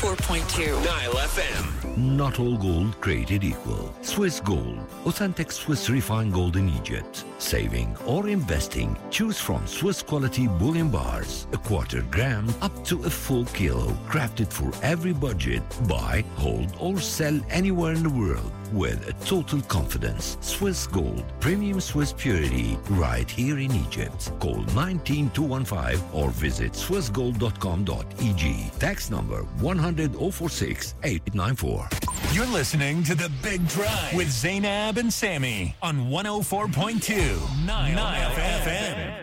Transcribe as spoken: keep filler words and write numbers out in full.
four point two. Nile F M. Not all gold created equal. Swiss Gold. Authentic Swiss refined gold in Egypt. Saving or investing. Choose from Swiss quality bullion bars. A quarter gram up to a full kilo. Crafted for every budget. Buy, hold or sell anywhere in the world. With a total confidence. Swiss Gold. Premium Swiss purity. Right here in Egypt. Call nineteen two one five or visit swiss gold dot com dot e g. Tax number one hundred oh four six eight nine four. You're listening to The Big Drive with Zainab and Sammy on one oh four point two Nile, Nile F M.